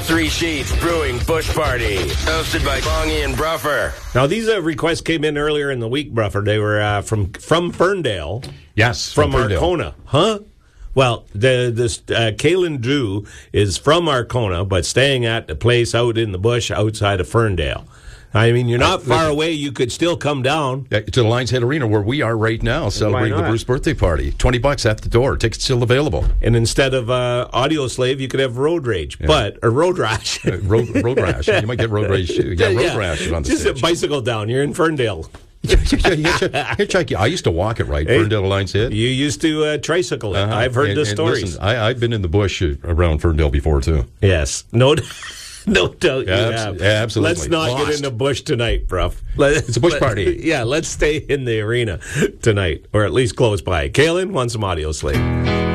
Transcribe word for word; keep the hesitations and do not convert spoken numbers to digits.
Three Sheets Brewing Bush Party, hosted by Bongie and Bruffer. Now, these uh, requests came in earlier in the week, Bruffer. They were uh, from from Ferndale. Yes, from, from Arkona. Huh? Well, the this uh, Kaylin Drew is from Arkona, but staying at the place out in the bush outside of Ferndale. I mean, you're not far away. You could still come down. Yeah, to the Lions Head Arena, where we are right now, celebrating the Bruce birthday party. twenty bucks at the door. Tickets still available. And instead of uh, Audio Slave, you could have Road Rage. Yeah. But, or Road Rash. uh, road, road Rash. You might get Road Rage, too. You got Road yeah. Rash on the Just stage. a bicycle down. You're in Ferndale. Hitchhike. I used to walk it, right? Hey, Ferndale to Lions Head. You used to uh, tricycle it. Uh-huh. I've heard and, the and stories. Listen, I, I've been in the bush around Ferndale before, too. Yes. No No doubt you Abs- have. Absolutely. Let's not Lost. get in the bush tonight, bruv. Let, it's a bush party. Yeah, let's stay in the arena tonight, or at least close by. Kaylin wants some Audio Slave.